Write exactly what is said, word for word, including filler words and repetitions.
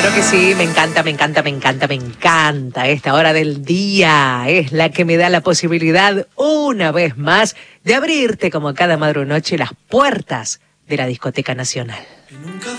Claro que sí, me encanta, me encanta, me encanta, me encanta. Esta hora del día es la que me da la posibilidad, una vez más, de abrirte como cada madrunoche las puertas de la Discoteca Nacional.